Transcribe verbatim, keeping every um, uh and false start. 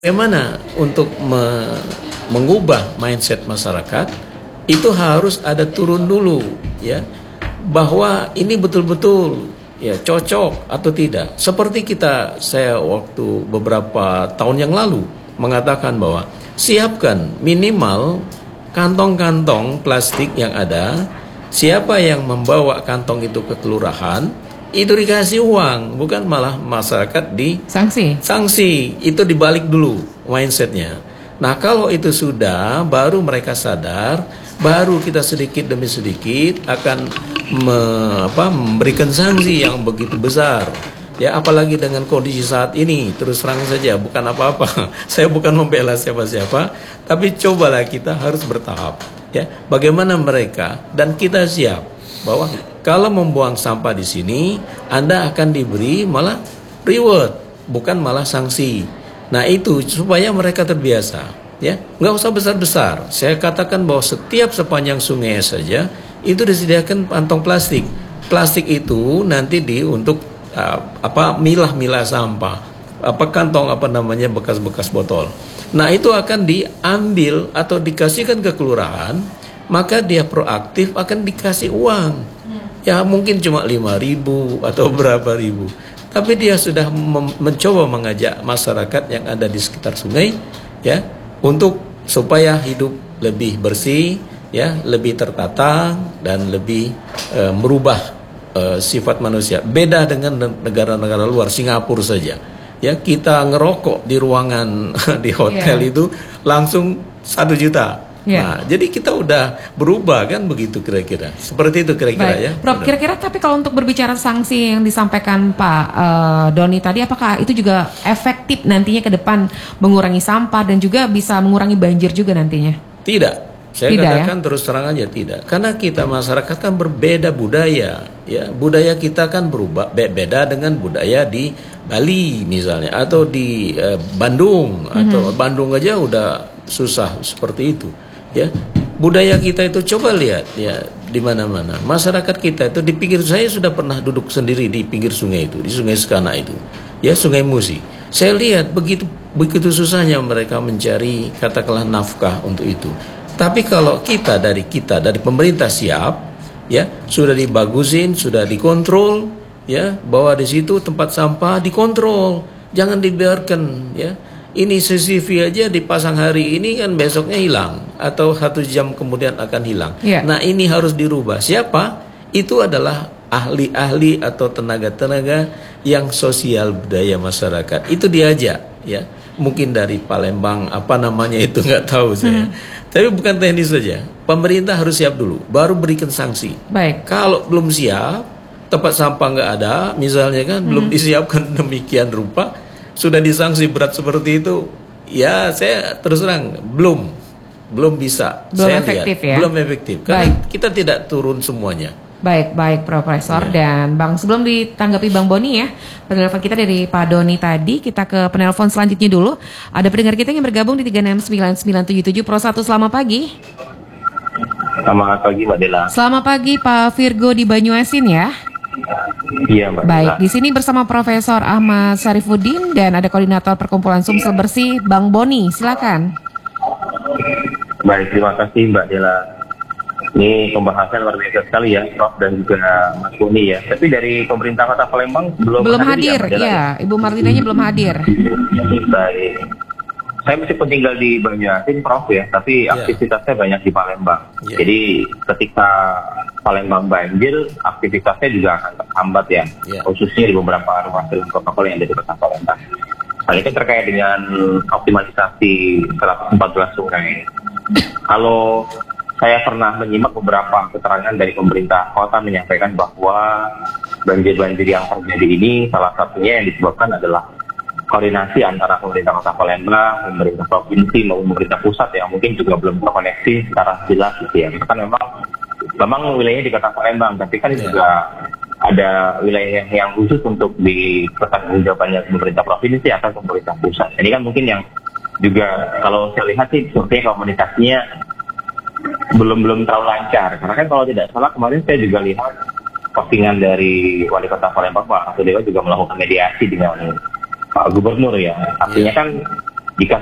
Bagaimana untuk me mengubah mindset masyarakat itu harus ada turun dulu ya, bahwa ini betul-betul ya cocok atau tidak. Seperti kita saya waktu beberapa tahun yang lalu mengatakan bahwa siapkan minimal kantong-kantong plastik yang ada, siapa yang membawa kantong itu ke kelurahan itu dikasih uang, bukan malah masyarakat di sanksi. Sanksi itu dibalik dulu mindsetnya. Nah kalau itu sudah, baru mereka sadar, baru kita sedikit demi sedikit akan me, apa, memberikan sanksi yang begitu besar. Ya apalagi dengan kondisi saat ini, terus terang saja bukan apa-apa. Saya bukan membela siapa-siapa, tapi cobalah kita harus bertahap. Ya bagaimana mereka dan kita siap bahwa kalau membuang sampah di sini, Anda akan diberi malah reward, bukan malah sanksi. Nah itu supaya mereka terbiasa, ya nggak usah besar-besar. Saya katakan bahwa setiap sepanjang sungai saja itu disediakan kantong plastik. Plastik itu nanti di untuk uh, apa milah-milah sampah, apa kantong apa namanya bekas-bekas botol. Nah itu akan diambil atau dikasihkan ke kelurahan, maka dia proaktif akan dikasih uang. Ya mungkin cuma lima ribu atau berapa ribu, tapi dia sudah mencoba mengajak masyarakat yang ada di sekitar sungai ya untuk supaya hidup lebih bersih ya, lebih tertata dan lebih uh, merubah uh, sifat manusia. Beda dengan negara-negara luar, Singapura saja ya, kita ngerokok di ruangan di hotel yeah. itu langsung satu juta. Ya. Nah, jadi kita udah berubah kan begitu kira-kira. Seperti itu kira-kira ya. Prof, kira-kira tapi kalau untuk berbicara sanksi yang disampaikan Pak uh, Doni tadi, apakah itu juga efektif nantinya ke depan mengurangi sampah dan juga bisa mengurangi banjir juga nantinya? Tidak. Saya tidak, katakan ya? terus terang aja tidak. Karena kita masyarakat kan berbeda budaya, ya. Budaya kita kan berubah beda dengan budaya di Bali misalnya atau di uh, Bandung mm-hmm. atau Bandung aja udah susah seperti itu. Ya, budaya kita itu coba lihat ya di mana-mana. Masyarakat kita itu di pinggir, saya sudah pernah duduk sendiri di pinggir sungai itu, di Sungai Sekana itu. Ya, Sungai Musi. Saya lihat begitu begitu susahnya mereka mencari katakanlah nafkah untuk itu. Tapi kalau kita dari kita dari pemerintah siap, ya, sudah dibagusin, sudah dikontrol, ya, bahwa di situ tempat sampah dikontrol. Jangan dibiarkan, ya. Ini C C T V aja dipasang hari ini kan besoknya hilang atau satu jam kemudian akan hilang. Yeah. Nah ini harus dirubah. Siapa? Itu adalah ahli-ahli atau tenaga-tenaga yang sosial budaya masyarakat. Itu diajak, ya. Mungkin dari Palembang apa namanya itu nggak tahu saya. Hmm. Tapi bukan teknis saja. Pemerintah harus siap dulu, baru berikan sanksi. Baik. Kalau belum siap, tempat sampah nggak ada, misalnya kan hmm. belum disiapkan demikian rupa. Sudah disangsi berat seperti itu, ya saya terus terang belum belum bisa. Belum saya efektif lihat, ya. Belum efektif. Karena baik. Kita tidak turun semuanya. Baik, baik Profesor ya. Dan Bang, sebelum ditanggapi Bang Boni ya, penelpon kita dari Pak Doni tadi, kita ke penelpon selanjutnya dulu. Ada pendengar kita yang bergabung di tiga enam sembilan sembilan tujuh tujuh Pro satu. Selamat pagi. Selamat pagi Mbak Dela. Selamat pagi Pak Virgo di Banyuasin ya. Iya Mbak. Baik, di sini bersama Profesor Ahmad Syarifuddin dan ada koordinator perkumpulan Sumsel Bersih Bang Boni, silakan. Baik, terima kasih Mbak Dela. Ini pembahasan luar biasa sekali ya, Prof dan juga Mas Boni ya. Tapi dari pemerintah Kota Palembang belum, belum hadir, hadir ya, ya. Ibu Marlinanya belum hadir. Baik. Saya meskipun tinggal di Banyuasin, Prof ya, tapi yeah. aktivitasnya banyak di Palembang. Yeah. Jadi ketika Palembang banjir, aktivitasnya juga akan terhambat ya, yeah. khususnya di beberapa ruas jalan protokol yang ada di Kota Palembang. Hal ini terkait dengan optimalisasi seratus empat belas sungai. Kalau saya pernah menyimak beberapa keterangan dari pemerintah kota menyampaikan bahwa banjir-banjir yang terjadi ini salah satunya yang disebabkan adalah koordinasi antara pemerintah Kota Palembang, pemerintah provinsi maupun pemerintah pusat yang mungkin juga belum terkoneksi secara jelas gitu ya. Karena memang memang wilayahnya di Kota Palembang, tapi kan yeah. juga ada wilayah yang khusus untuk di pertanggungjawabannya pemerintah provinsi atau pemerintah pusat. Ini kan mungkin yang juga kalau saya lihat sih sepertinya komunikasinya belum belum terlalu lancar. Karena kan kalau tidak salah kemarin saya juga lihat postingan dari Wali Kota Palembang Pak Asudewa juga melakukan mediasi dengan Pak Gubernur ya. Artinya kan Jika